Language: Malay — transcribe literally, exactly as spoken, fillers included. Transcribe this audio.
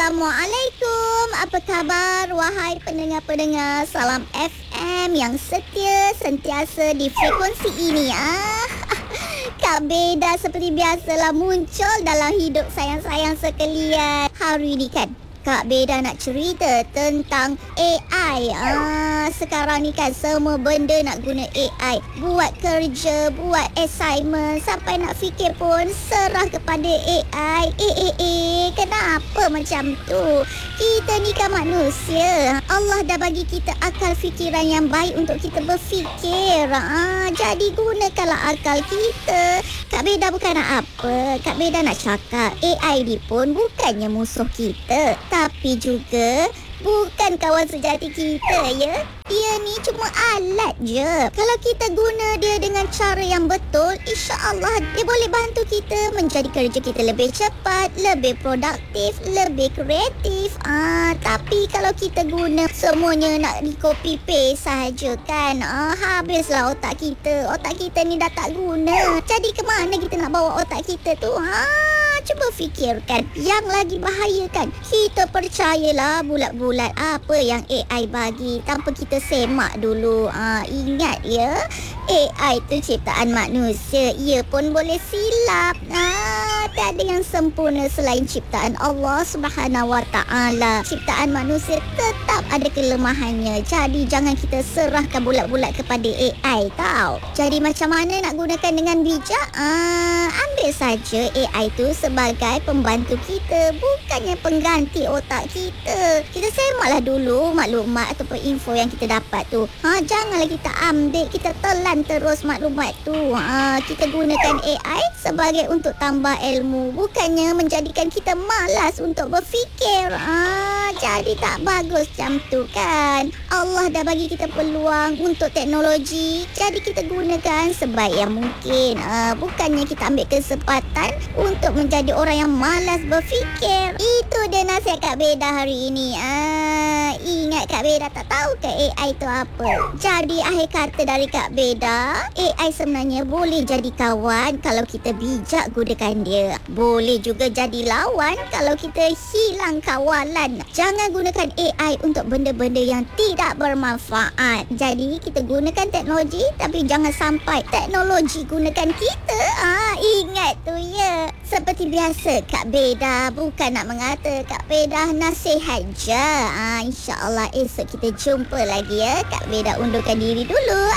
Assalamualaikum. Apa khabar wahai pendengar-pendengar Salam F M yang setia sentiasa di frekuensi ini ah. Kak Beda seperti biasalah muncul dalam hidup sayang-sayang sekalian. Hari ni kan Kak Beda nak cerita tentang A I. Ah, sekarang ni kan semua benda nak guna A I. Buat kerja, buat assignment, sampai nak fikir pun serah kepada A I. Eh, eh, eh, kenapa macam tu? Kita ni kan manusia. Allah dah bagi kita akal fikiran yang baik untuk kita berfikir. Ah, jadi gunakanlah akal kita. Kak Beda bukan nak apa. Kak Beda nak cakap A I ni pun bukannya musuh kita, tapi juga bukan kawan sejati kita, ya. Dia ni cuma alat je. Kalau kita guna dia dengan cara yang betul, insya-Allah dia boleh bantu kita menjadi kerja kita lebih cepat, lebih produktif, lebih kreatif. Ah, tapi kalau kita guna semuanya nak di copy paste saja kan, ah, habislah otak kita. Otak kita ni dah tak guna. Jadi ke mana kita nak bawa otak kita tu? Ha, cuba fikirkan. Yang lagi bahaya kan, kita percayalah bulat-bulat apa yang A I bagi tanpa kita semak dulu. Ah, ingat ya, A I tu ciptaan manusia. Ia pun boleh silap. Ah, tak ada yang sempurna selain ciptaan Allah Subhanahu Wa Taala. Ciptaan manusia tetap ada kelemahannya. Jadi jangan kita serahkan bulat-bulat kepada A I tau. Jadi macam mana nak gunakan dengan bijak? Ah, ambil saja A I tu sebagai pembantu kita, bukannya pengganti otak kita. Kita semaklah dulu maklumat ataupun info yang kita dapat tu. Ha, janganlah kita ambil, kita telan terus maklumat tu. Ha, kita gunakan A I sebagai untuk tambah ilmu, bukannya menjadikan kita malas untuk berfikir. Ha, jadi tak bagus macam tu kan. Allah dah bagi kita peluang untuk teknologi, jadi kita gunakan sebaik yang mungkin. Ha, bukannya kita ambil kesempatan untuk menjadi orang yang malas berfikir. Itu dia nasihat Kak Beda hari ini. Ah, ingat Kak Beda tak tahu ke A I tu apa? Jadi akhir kata dari Kak Beda, A I sebenarnya boleh jadi kawan kalau kita bijak gunakan dia. Boleh juga jadi lawan kalau kita hilang kawalan. Jangan gunakan A I untuk benda-benda yang tidak bermanfaat. Jadi kita gunakan teknologi, tapi jangan sampai teknologi gunakan kita. Ah, ingat tu ya. Seperti biasa Kak Beda bukan nak mengata, Kak Beda nasihat je. Ah, InsyaAllah esok kita jumpa lagi ya. Kak Beda undurkan diri dulu.